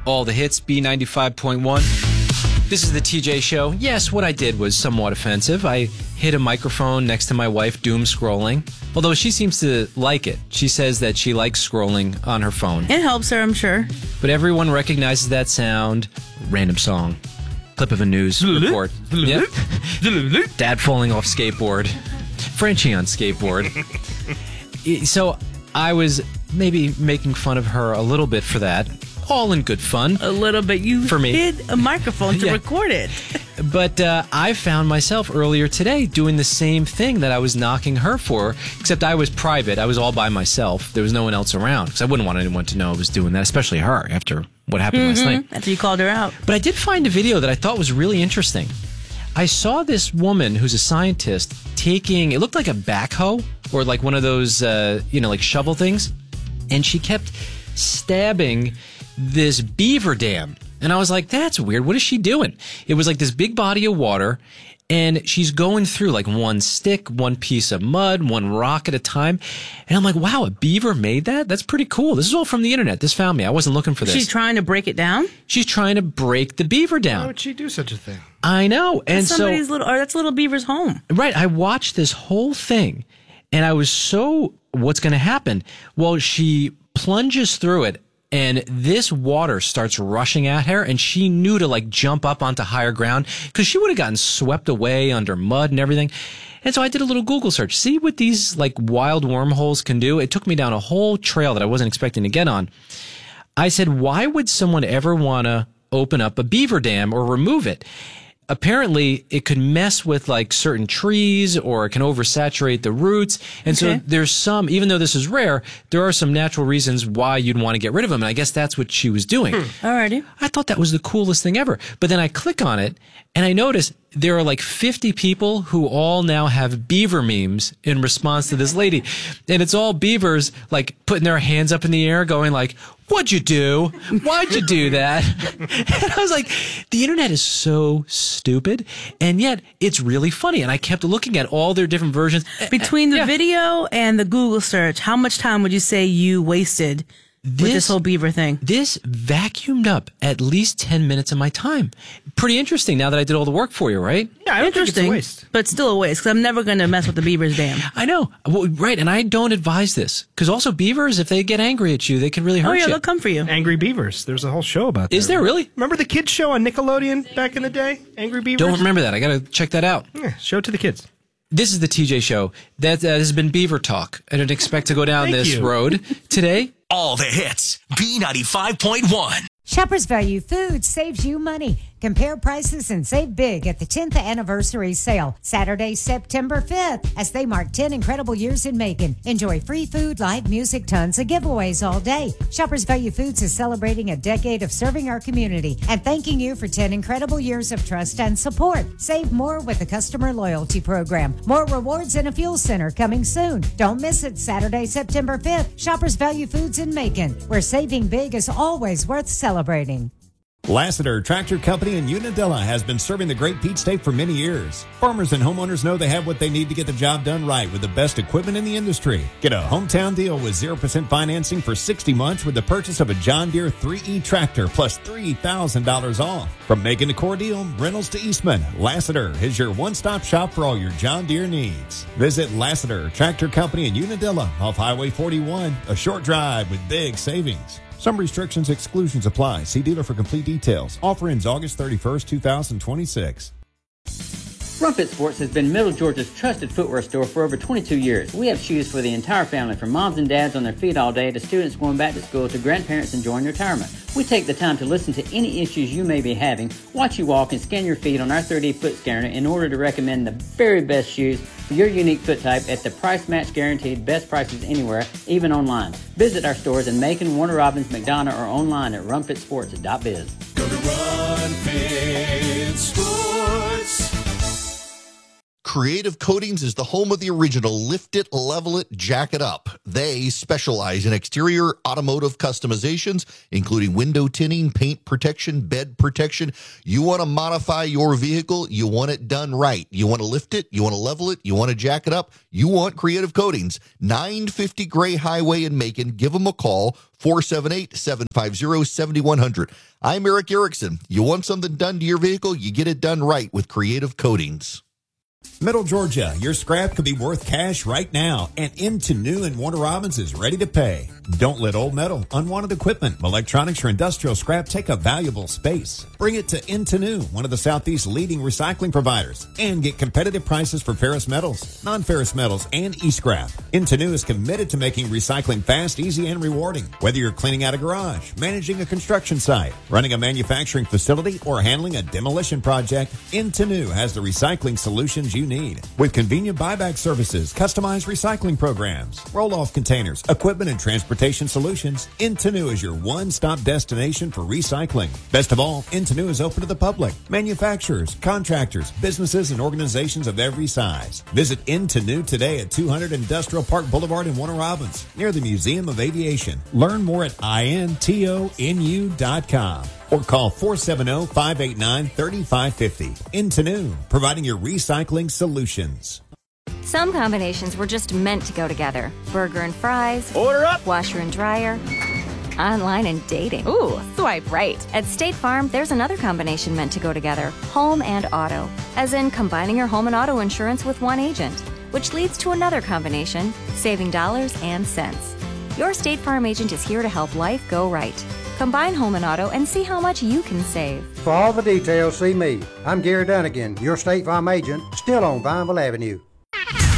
All the hits, B95.1. This is the TJ Show. Yes, what I did was somewhat offensive. I hit a microphone next to my wife, doom scrolling. Although she seems to like it. She says that she likes scrolling on her phone. It helps her, I'm sure. But everyone recognizes that sound. Random song. Clip of a news report. Yep. Dad falling off skateboard. Frenchie on skateboard. So I was maybe making fun of her a little bit for that. All in good fun. A little bit. You for me. hid a microphone to record it. But I found myself earlier today doing the same thing that I was knocking her for, except I was private. I was all by myself. There was no one else around because I wouldn't want anyone to know I was doing that, especially her after what happened last night. After you called her out. But I did find a video that I thought was really interesting. I saw this woman who's a scientist taking, it looked like a backhoe or like one of those, like shovel things. And she kept stabbing this beaver dam. And I was like, that's weird. What is she doing? It was like this big body of water, and she's going through like one stick, one piece of mud, one rock at a time. And I'm like, wow, a beaver made that? That's pretty cool. This is all from the internet. This found me. I wasn't looking for this. She's trying to break it down? She's trying to break the beaver down. Why would she do such a thing? I know. And that's little beaver's home. Right. I watched this whole thing, and I was what's going to happen? Well, she plunges through it, and this water starts rushing at her, and she knew to like jump up onto higher ground because she would have gotten swept away under mud and everything. And so I did a little Google search. See what these like wild wormholes can do? It took me down a whole trail that I wasn't expecting to get on. I said, why would someone ever want to open up a beaver dam or remove it? Apparently, it could mess with like certain trees, or it can oversaturate the roots. And so there's some, even though this is rare, there are some natural reasons why you'd want to get rid of them. And I guess that's what she was doing. Alrighty. I thought that was the coolest thing ever. But then I click on it and I notice there are like 50 people who all now have beaver memes in response to this lady. And it's all beavers like putting their hands up in the air going like, what'd you do? Why'd you do that? And I was like, the internet is so stupid, and yet it's really funny. And I kept looking at all their different versions. Between the video and the Google search, how much time would you say you wasted with this whole beaver thing? This vacuumed up at least 10 minutes of my time. Pretty interesting now that I did all the work for you, right? Yeah, I don't think it's a waste. But still a waste, because I'm never going to mess with the beaver's dam. I know. Well, right, and I don't advise this. Because also beavers, if they get angry at you, they can really hurt you. Oh, yeah, they'll come for you. Angry Beavers. There's a whole show about that. Is there really? Remember the kids show on Nickelodeon back in the day? Angry Beavers? Don't remember that. I got to check that out. Yeah, show it to the kids. This is the TJ Show. That has been Beaver Talk. I didn't expect to go down this road today. All the hits. B95.1. Shoppers Value Foods saves you money. Compare prices and save big at the 10th anniversary sale, Saturday, September 5th, as they mark 10 incredible years in Macon. Enjoy free food, live music, tons of giveaways all day. Shoppers Value Foods is celebrating a decade of serving our community and thanking you for 10 incredible years of trust and support. Save more with the customer loyalty program. More rewards and a fuel center coming soon. Don't miss it, Saturday, September 5th. Shoppers Value Foods in Macon, where saving big is always worth celebrating. Lassiter Tractor Company in Unadilla has been serving the Great Peach State for many years. Farmers and homeowners know they have what they need to get the job done right with the best equipment in the industry. Get a hometown deal with 0% financing for 60 months with the purchase of a John Deere 3E tractor plus $3,000 off. From Macon to Cordele, Reynolds to Eastman, Lassiter is your one-stop shop for all your John Deere needs. Visit Lassiter Tractor Company in Unadilla off Highway 41, a short drive with big savings. Some restrictions, exclusions apply. See dealer for complete details. Offer ends August 31st, 2026. Rumpet Sports has been Middle Georgia's trusted footwear store for over 22 years. We have shoes for the entire family, from moms and dads on their feet all day to students going back to school to grandparents enjoying retirement. We take the time to listen to any issues you may be having, watch you walk, and scan your feet on our 3D foot scanner in order to recommend the very best shoes for your unique foot type at the price match guaranteed best prices anywhere, even online. Visit our stores in Macon, Warner Robins, McDonough, or online at rumpetsports.biz. Go to Run Fit Sports. Creative Coatings is the home of the original Lift It, Level It, Jack It Up. They specialize in exterior automotive customizations, including window tinting, paint protection, bed protection. You want to modify your vehicle, you want it done right. You want to lift it, you want to level it, you want to jack it up, you want Creative Coatings. 950 Gray Highway in Macon. Give them a call, 478-750-7100. I'm Eric Erickson. You want something done to your vehicle, you get it done right with Creative Coatings. Middle Georgia, your scrap could be worth cash right now, and Into New in Warner Robins is ready to pay. Don't let old metal, unwanted equipment, electronics, or industrial scrap take a valuable space. Bring it to Into New, one of the Southeast's leading recycling providers, and get competitive prices for ferrous metals, non-ferrous metals, and e-scrap. Into New is committed to making recycling fast, easy, and rewarding. Whether you're cleaning out a garage, managing a construction site, running a manufacturing facility, or handling a demolition project, Into New has the recycling solutions you need. With convenient buyback services, customized recycling programs, roll-off containers, equipment, and transportation solutions, Into New is your one-stop destination for recycling. Best of all, Into New is open to the public, manufacturers, contractors, businesses, and organizations of every size. Visit Into New today at 200 Industrial Park Boulevard in Warner Robins, near the Museum of Aviation. Learn more at intonu.com. or call 470-589-3550. Into New, providing your recycling solutions. Some combinations were just meant to go together. Burger and fries. Order up. Washer and dryer. Online and dating. Ooh, swipe right. At State Farm, there's another combination meant to go together. Home and auto. As in combining your home and auto insurance with one agent. Which leads to another combination, saving dollars and cents. Your State Farm agent is here to help life go right. Combine home and auto and see how much you can save. For all the details, see me. I'm Gary Dunnigan, your State Farm agent, still on Vineville Avenue.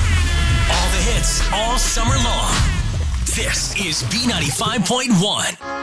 All the hits, all summer long. This is B95.1.